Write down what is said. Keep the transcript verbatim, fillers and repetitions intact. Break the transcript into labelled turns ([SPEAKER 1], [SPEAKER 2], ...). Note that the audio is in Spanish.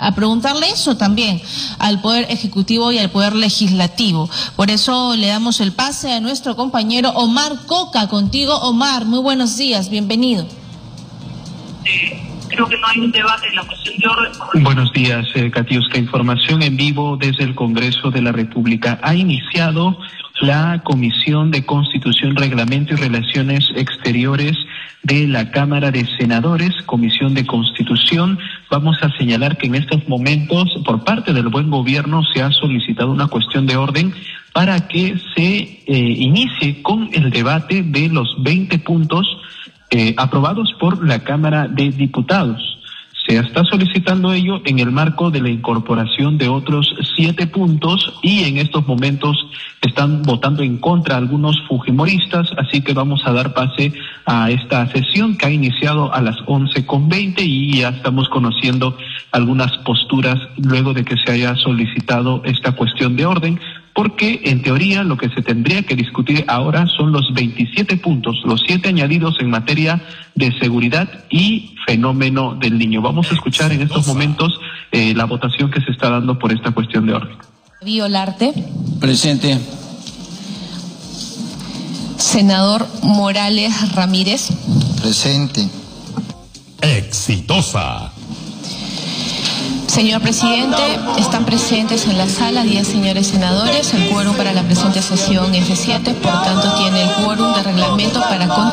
[SPEAKER 1] a preguntarle eso también al Poder Ejecutivo y al Poder Legislativo. Por eso le damos el pase a nuestro compañero Omar Coca. Contigo, Omar, muy buenos días, bienvenido.
[SPEAKER 2] Eh, creo que no hay un debate en la cuestión de orden.
[SPEAKER 3] Buenos días, eh, Katiuska. Información en vivo desde el Congreso de la República. Ha iniciado la Comisión de Constitución, Reglamento y Relaciones Exteriores de la Cámara de Senadores, Comisión de Constitución. Vamos a señalar que en estos momentos, por parte del buen gobierno, se ha solicitado una cuestión de orden para que se eh, inicie con el debate de los veinte puntos eh, aprobados por la Cámara de Diputados. Se está solicitando ello en el marco de la incorporación de otros siete puntos y en estos momentos están votando en contra algunos fujimoristas, así que vamos a dar pase a esta sesión que ha iniciado a las once con veinte y ya estamos conociendo algunas posturas luego de que se haya solicitado esta cuestión de orden, porque en teoría lo que se tendría que discutir ahora son los veintisiete puntos, los siete añadidos en materia de seguridad y fenómeno del niño. Vamos a escuchar en estos momentos eh, la votación que se está dando por esta cuestión de orden.
[SPEAKER 1] Violarte.
[SPEAKER 4] Presente.
[SPEAKER 1] Senador Morales Ramírez.
[SPEAKER 4] Presente.
[SPEAKER 5] Exitosa.
[SPEAKER 1] Señor presidente, están presentes en la sala diez señores senadores. El quórum para la presente sesión es de siete, por tanto tiene el quórum de reglamento para continuar.